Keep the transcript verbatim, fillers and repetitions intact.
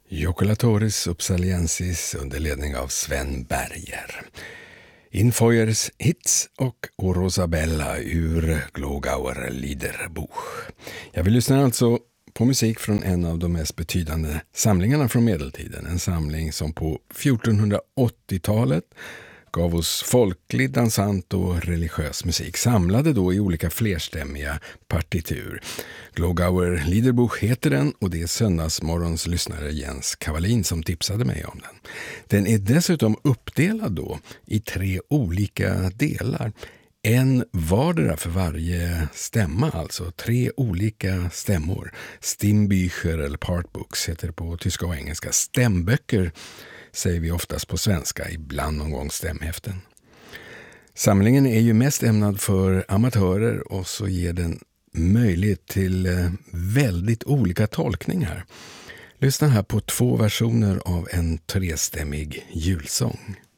Joculatoris Uppsaliensis under ledning av Sven Berger. Infeuers Hits och O Rosabella ur Glogauer Liederbuch. Jag vill lyssna alltså på musik från en av de mest betydande samlingarna från medeltiden. En samling som på fjortonhundraåttiotalet gav oss folklig, dansant och religiös musik, samlade då i olika flerstämmiga partitur. Glogauer Liederbuch heter den, och det är söndagsmorgons lyssnare Jens Kavalin som tipsade mig om den. Den är dessutom uppdelad då i tre olika delar. En vardera för varje stämma, alltså tre olika stämmor. Stimmbücher eller partbooks heter det på tyska och engelska. Stämböcker säger vi oftast på svenska, ibland någon gång stämhäften. Samlingen är ju mest ämnad för amatörer, och så ger den möjlighet till väldigt olika tolkningar. Lyssna här på två versioner av en trestämmig julsång.